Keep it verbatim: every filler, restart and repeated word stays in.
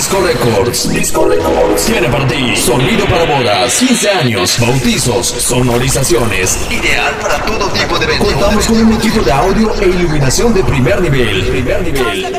Disco Records. Disco Records tiene para ti sonido para bodas, quince años, bautizos, sonorizaciones. Ideal para todo tipo de eventos. Contamos con un equipo de audio e iluminación de primer nivel. Primer nivel.